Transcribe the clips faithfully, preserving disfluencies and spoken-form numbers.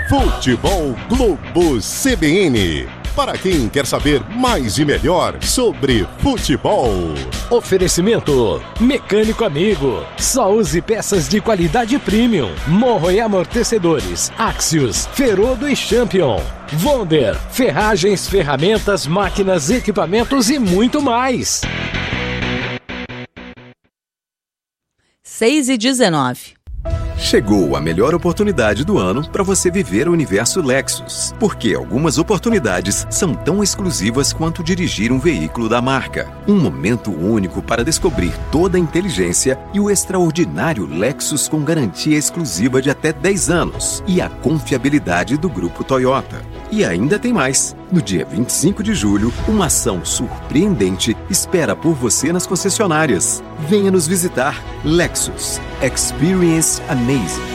Futebol Globo C B N. Para quem quer saber mais e melhor sobre futebol. Oferecimento Mecânico Amigo. Só use peças de qualidade premium. Morro e amortecedores. Axios, Ferodo e Champion. Wonder, ferragens, ferramentas, máquinas, equipamentos e muito mais. seis e dezenove. Chegou a melhor oportunidade do ano para você viver o universo Lexus. Porque algumas oportunidades são tão exclusivas quanto dirigir um veículo da marca. Um momento único para descobrir toda a inteligência e o extraordinário Lexus com garantia exclusiva de até dez anos. E a confiabilidade do Grupo Toyota. E ainda tem mais. No dia vinte e cinco de julho, uma ação surpreendente espera por você nas concessionárias. Venha nos visitar. Lexus. Experience Amazing.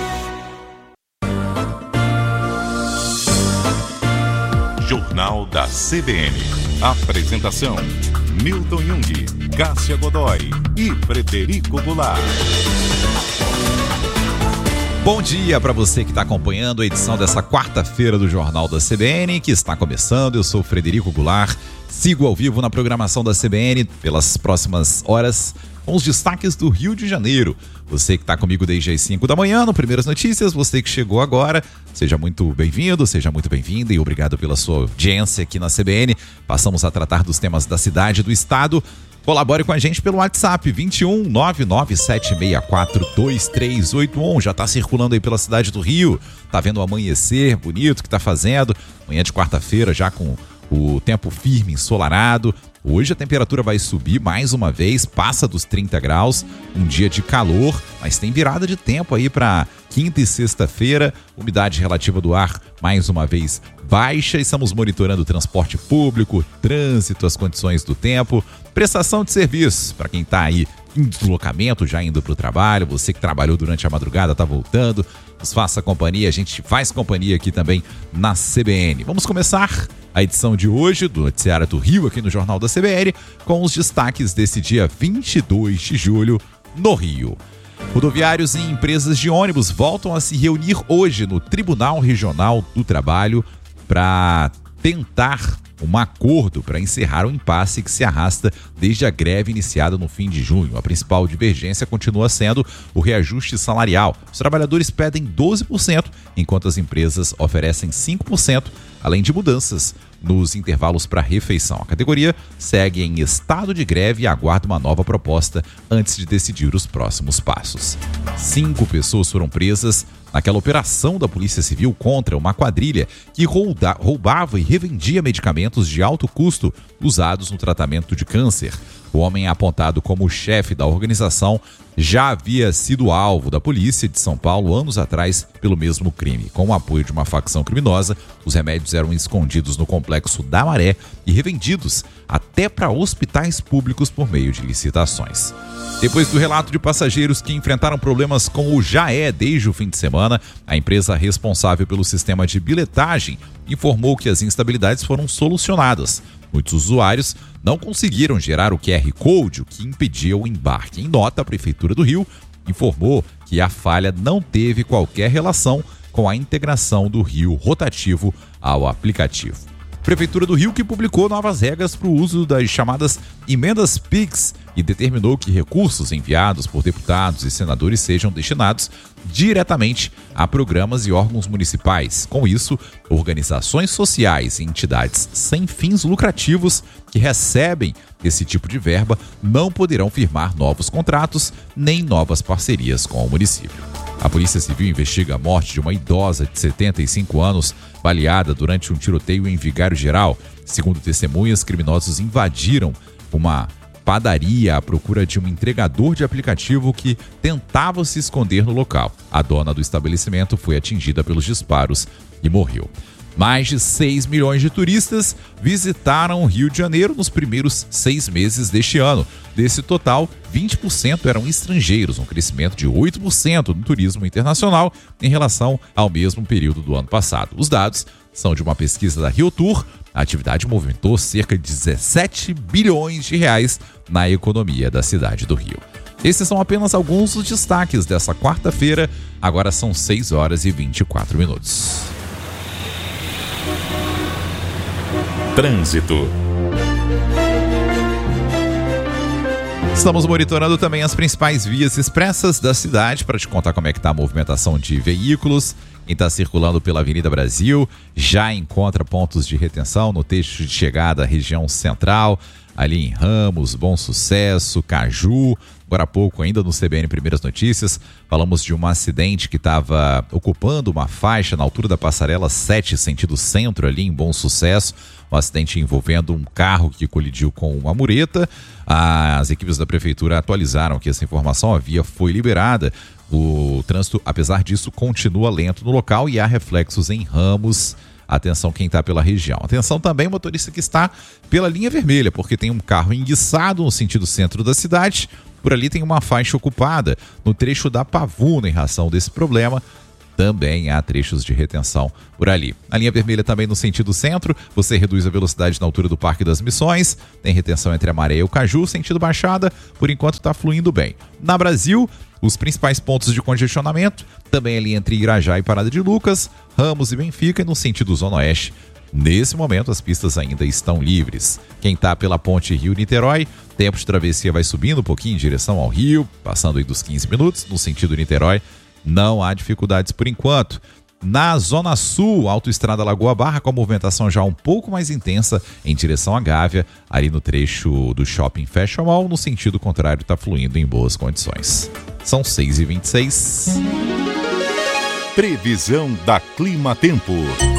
Jornal da C B N. Apresentação: Milton Jung, Cássia Godoy e Frederico Goulart. Bom dia para você que está acompanhando a edição dessa quarta-feira do Jornal da C B N, que está começando. Eu sou o Frederico Goulart, sigo ao vivo na programação da C B N pelas próximas horas com os destaques do Rio de Janeiro. Você que está comigo desde as cinco da manhã no Primeiras Notícias, você que chegou agora, seja muito bem-vindo, seja muito bem-vinda e obrigado pela sua audiência aqui na C B N. Passamos a tratar dos temas da cidade e do estado. Colabore com a gente pelo WhatsApp vinte e um, nove nove sete seis quatro, dois três oito um. Já está circulando aí pela cidade do Rio. Tá vendo o amanhecer bonito que tá fazendo. Manhã de quarta-feira já com o tempo firme, ensolarado. Hoje a temperatura vai subir mais uma vez, passa dos trinta graus, um dia de calor, mas tem virada de tempo aí para quinta e sexta-feira, umidade relativa do ar mais uma vez baixa. Estamos monitorando o transporte público, trânsito, as condições do tempo, prestação de serviço para quem está aí em deslocamento, já indo para o trabalho, você que trabalhou durante a madrugada, está voltando, nos faça companhia, a gente faz companhia aqui também na C B N. Vamos começar a edição de hoje do Noticiário do Rio aqui no Jornal da C B N com os destaques desse dia vinte e dois de julho no Rio. Rodoviários e empresas de ônibus voltam a se reunir hoje no Tribunal Regional do Trabalho para tentar um acordo para encerrar o impasse que se arrasta desde a greve iniciada no fim de junho. A principal divergência continua sendo o reajuste salarial. Os trabalhadores pedem doze por cento, enquanto as empresas oferecem cinco por cento, além de mudanças nos intervalos para refeição. A categoria segue em estado de greve e aguarda uma nova proposta antes de decidir os próximos passos. Cinco pessoas foram presas naquela operação da Polícia Civil contra uma quadrilha que rouba, roubava e revendia medicamentos de alto custo usados no tratamento de câncer. O homem apontado como o chefe da organização já havia sido alvo da polícia de São Paulo anos atrás pelo mesmo crime. Com o apoio de uma facção criminosa, os remédios eram escondidos no complexo da Maré e revendidos até para hospitais públicos por meio de licitações. Depois do relato de passageiros que enfrentaram problemas com o Jaé desde o fim de semana, a empresa responsável pelo sistema de bilhetagem informou que as instabilidades foram solucionadas. Muitos usuários não conseguiram gerar o Q R Code, o que impedia o embarque. Em nota, a Prefeitura do Rio informou que a falha não teve qualquer relação com a integração do Rio Rotativo ao aplicativo. Prefeitura do Rio que publicou novas regras para o uso das chamadas emendas Pix e determinou que recursos enviados por deputados e senadores sejam destinados diretamente a programas e órgãos municipais. Com isso, organizações sociais e entidades sem fins lucrativos que recebem esse tipo de verba não poderão firmar novos contratos nem novas parcerias com o município. A Polícia Civil investiga a morte de uma idosa de setenta e cinco anos baleada durante um tiroteio em Vigário Geral. Segundo testemunhas, criminosos invadiram uma padaria à procura de um entregador de aplicativo que tentava se esconder no local. A dona do estabelecimento foi atingida pelos disparos e morreu. Mais de seis milhões de turistas visitaram o Rio de Janeiro nos primeiros seis meses deste ano. Desse total, vinte por cento eram estrangeiros, um crescimento de oito por cento no turismo internacional em relação ao mesmo período do ano passado. Os dados são de uma pesquisa da Rio Tour. A atividade movimentou cerca de dezessete bilhões de reais na economia da cidade do Rio. Esses são apenas alguns dos destaques dessa quarta-feira. Agora são seis horas e vinte e quatro minutos. Trânsito. Estamos monitorando também as principais vias expressas da cidade para te contar como é que está a movimentação de veículos. Quem está circulando pela Avenida Brasil já encontra pontos de retenção no trecho de chegada à região central, ali em Ramos, Bom Sucesso, Caju. Agora há pouco, ainda no C B N Primeiras Notícias, falamos de um acidente que estava ocupando uma faixa na altura da passarela sete, sentido centro, ali em Bom Sucesso. Um acidente envolvendo um carro que colidiu com uma mureta. As equipes da prefeitura atualizaram que essa informação, a via foi liberada. O trânsito, apesar disso, continua lento no local e há reflexos em Ramos. Atenção quem está pela região. Atenção também o motorista que está pela linha vermelha, porque tem um carro enguiçado no sentido centro da cidade. Por ali tem uma faixa ocupada no trecho da Pavuna. Em razão desse problema, também há trechos de retenção por ali. A linha vermelha também no sentido centro, você reduz a velocidade na altura do Parque das Missões, tem retenção entre a Maré e o Caju, sentido Baixada, por enquanto está fluindo bem. Na Brasil, os principais pontos de congestionamento, também ali entre Irajá e Parada de Lucas, Ramos e Benfica, e no sentido Zona Oeste. Nesse momento, as pistas ainda estão livres. Quem está pela ponte Rio-Niterói, tempo de travessia vai subindo um pouquinho em direção ao Rio, passando aí dos quinze minutos, no sentido Niterói, não há dificuldades por enquanto. Na Zona Sul, Autoestrada Lagoa Barra, com a movimentação já um pouco mais intensa em direção à Gávea, ali no trecho do Shopping Fashion Mall, no sentido contrário, está fluindo em boas condições. São seis e vinte e seis. Previsão da Clima Tempo.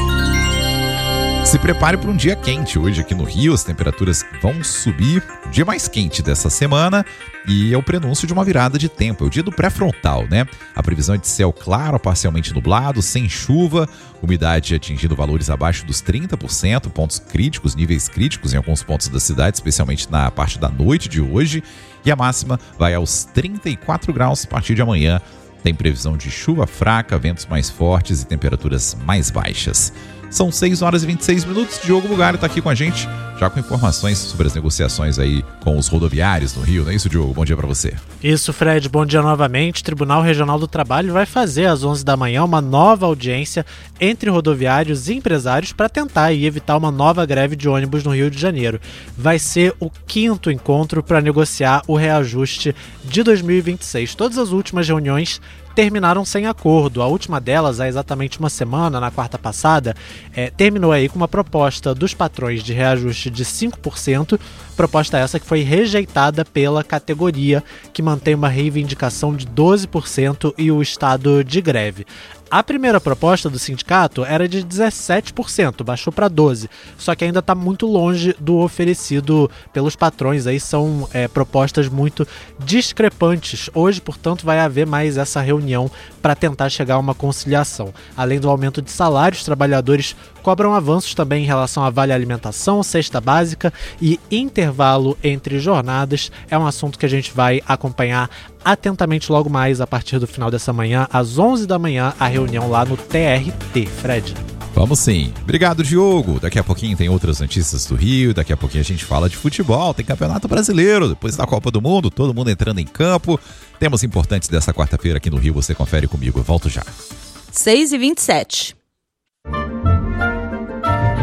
Se prepare para um dia quente hoje aqui no Rio, as temperaturas vão subir, o dia mais quente dessa semana, e é o prenúncio de uma virada de tempo, é o dia do pré-frontal, né? A previsão é de céu claro, parcialmente nublado, sem chuva, umidade atingindo valores abaixo dos trinta por cento, pontos críticos, níveis críticos em alguns pontos da cidade, especialmente na parte da noite de hoje, e a máxima vai aos trinta e quatro graus a partir de amanhã. Tem previsão de chuva fraca, ventos mais fortes e temperaturas mais baixas. São seis horas e vinte e seis minutos. Diogo Bugalho está aqui com a gente, já com informações sobre as negociações aí com os rodoviários no Rio. Não é isso, Diogo? Bom dia para você. Isso, Fred. Bom dia novamente. O Tribunal Regional do Trabalho vai fazer às onze da manhã uma nova audiência entre rodoviários e empresários para tentar e evitar uma nova greve de ônibus no Rio de Janeiro. Vai ser o quinto encontro para negociar o reajuste de dois mil e vinte e seis. Todas as últimas reuniões terminaram sem acordo. A última delas, há exatamente uma semana, na quarta passada, é, terminou aí com uma proposta dos patrões de reajuste de cinco por cento, proposta essa que foi rejeitada pela categoria, que mantém uma reivindicação de doze por cento e o estado de greve. A primeira proposta do sindicato era de dezessete por cento, baixou para doze por cento, só que ainda está muito longe do oferecido pelos patrões. Aí são é, propostas muito discrepantes. Hoje, portanto, vai haver mais essa reunião para tentar chegar a uma conciliação. Além do aumento de salários, os trabalhadores cobram avanços também em relação a vale alimentação, cesta básica e intervalo entre jornadas. É um assunto que a gente vai acompanhar atentamente logo mais a partir do final dessa manhã, às onze da manhã, a reunião lá no T R T. Fred. Vamos sim. Obrigado, Diogo. Daqui a pouquinho tem outras notícias do Rio, daqui a pouquinho a gente fala de futebol, tem Campeonato Brasileiro, depois da Copa do Mundo, todo mundo entrando em campo. Temas importantes dessa quarta-feira aqui no Rio, você confere comigo. Eu volto já. seis e vinte e sete.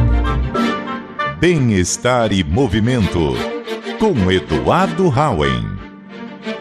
Bem-estar e movimento, com Eduardo Hauen.